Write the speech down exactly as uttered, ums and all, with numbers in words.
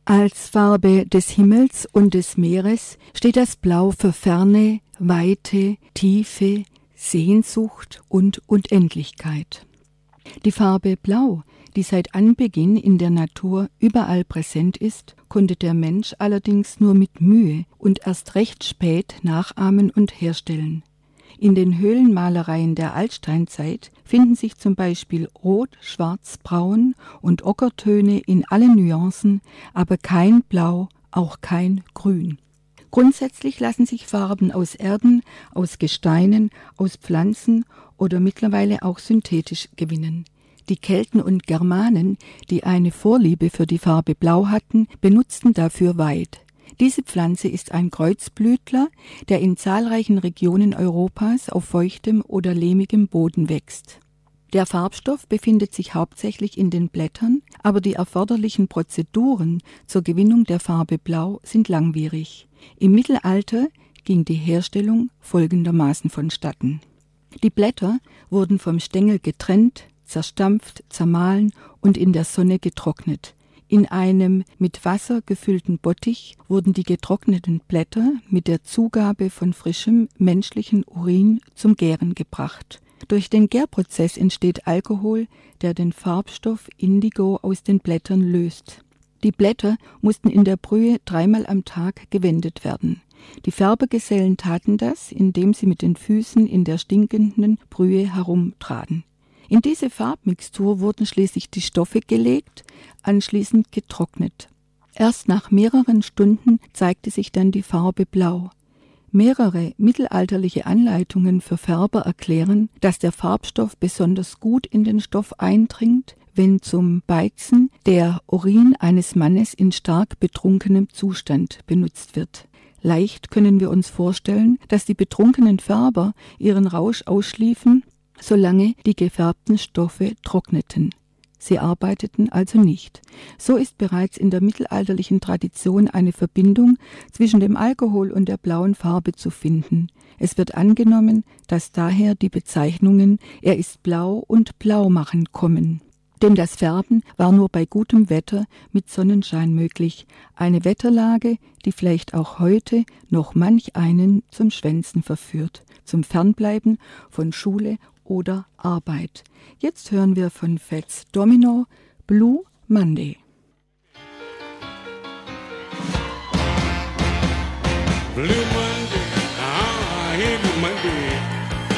Als Farbe des Himmels und des Meeres steht das Blau für Ferne, Weite, Tiefe, Sehnsucht und Unendlichkeit. Die Farbe Blau, die seit Anbeginn in der Natur überall präsent ist, konnte der Mensch allerdings nur mit Mühe und erst recht spät nachahmen und herstellen. In den Höhlenmalereien der Altsteinzeit finden sich zum Beispiel Rot, Schwarz, Braun und Ockertöne in allen Nuancen, aber kein Blau, auch kein Grün. Grundsätzlich lassen sich Farben aus Erden, aus Gesteinen, aus Pflanzen oder mittlerweile auch synthetisch gewinnen. Die Kelten und Germanen, die eine Vorliebe für die Farbe Blau hatten, benutzten dafür Weid. Diese Pflanze ist ein Kreuzblütler, der in zahlreichen Regionen Europas auf feuchtem oder lehmigem Boden wächst. Der Farbstoff befindet sich hauptsächlich in den Blättern, aber die erforderlichen Prozeduren zur Gewinnung der Farbe Blau sind langwierig. Im Mittelalter ging die Herstellung folgendermaßen vonstatten. Die Blätter wurden vom Stängel getrennt, zerstampft, zermahlen und in der Sonne getrocknet. In einem mit Wasser gefüllten Bottich wurden die getrockneten Blätter mit der Zugabe von frischem menschlichen Urin zum Gären gebracht. Durch den Gärprozess entsteht Alkohol, der den Farbstoff Indigo aus den Blättern löst. Die Blätter mussten in der Brühe dreimal am Tag gewendet werden. Die Färbergesellen taten das, indem sie mit den Füßen in der stinkenden Brühe herumtraten. In diese Farbmixtur wurden schließlich die Stoffe gelegt, anschließend getrocknet. Erst nach mehreren Stunden zeigte sich dann die Farbe Blau. Mehrere mittelalterliche Anleitungen für Färber erklären, dass der Farbstoff besonders gut in den Stoff eindringt, wenn zum Beizen der Urin eines Mannes in stark betrunkenem Zustand benutzt wird. Leicht können wir uns vorstellen, dass die betrunkenen Färber ihren Rausch ausschliefen, solange die gefärbten Stoffe trockneten. Sie arbeiteten also nicht. So ist bereits in der mittelalterlichen Tradition eine Verbindung zwischen dem Alkohol und der blauen Farbe zu finden. Es wird angenommen, dass daher die Bezeichnungen „er ist blau“ und „Blaumachen“ kommen. Denn das Färben war nur bei gutem Wetter mit Sonnenschein möglich, eine Wetterlage, die vielleicht auch heute noch manch einen zum Schwänzen verführt, zum Fernbleiben von Schule oder Arbeit. Jetzt hören wir von Fats Domino Blue Monday. Blue Monday.